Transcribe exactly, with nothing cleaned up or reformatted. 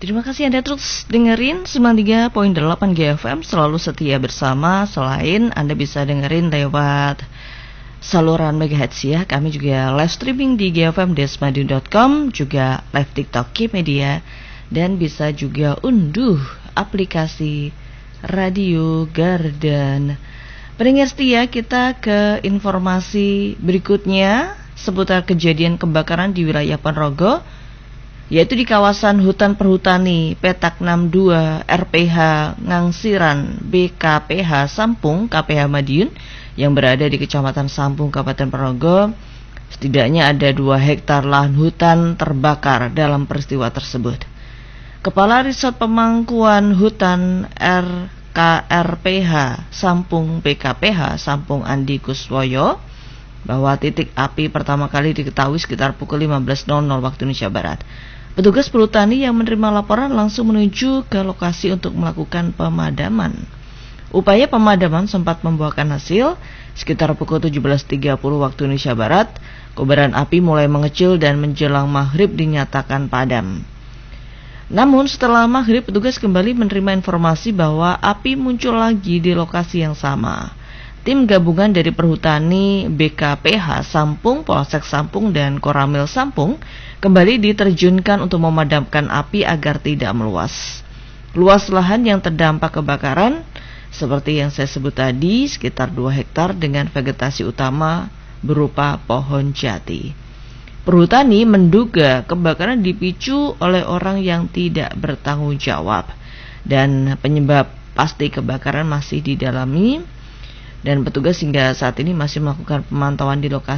Terima kasih Anda terus dengerin sembilan puluh tiga koma delapan G F M, selalu setia bersama. Selain Anda bisa dengerin lewat saluran megahertz ya, kami juga live streaming di g f m desmadiun dot com, juga live TikTok K Media, dan bisa juga unduh aplikasi Radio Garden. Pendengar setia, kita ke informasi berikutnya seputar kejadian kebakaran di wilayah Ponorogo, yaitu di kawasan hutan perhutani petak enam puluh dua R P H Ngangsiran B K P H Sampung K P H Madiun yang berada di Kecamatan Sampung, Kabupaten Ponorogo. Setidaknya ada dua hektar lahan hutan terbakar dalam peristiwa tersebut. Kepala Risot Pemangkuan Hutan R K R P H Sampung B K P H Sampung Andi Kuswoyo bahwa titik api pertama kali diketahui sekitar pukul lima belas waktu Indonesia Barat. Petugas perhutani yang menerima laporan langsung menuju ke lokasi untuk melakukan pemadaman. Upaya pemadaman sempat membuahkan hasil. Sekitar pukul tujuh belas tiga puluh waktu Indonesia Barat, kobaran api mulai mengecil dan menjelang maghrib dinyatakan padam. Namun setelah maghrib, petugas kembali menerima informasi bahwa api muncul lagi di lokasi yang sama. Tim gabungan dari Perhutani B K P H Sampung, Polsek Sampung, dan Koramil Sampung kembali diterjunkan untuk memadamkan api agar tidak meluas. Luas lahan yang terdampak kebakaran seperti yang saya sebut tadi, sekitar dua hektar dengan vegetasi utama berupa pohon jati. Perhutani menduga kebakaran dipicu oleh orang yang tidak bertanggung jawab dan penyebab pasti kebakaran masih didalami, dan petugas hingga saat ini masih melakukan pemantauan di lokasi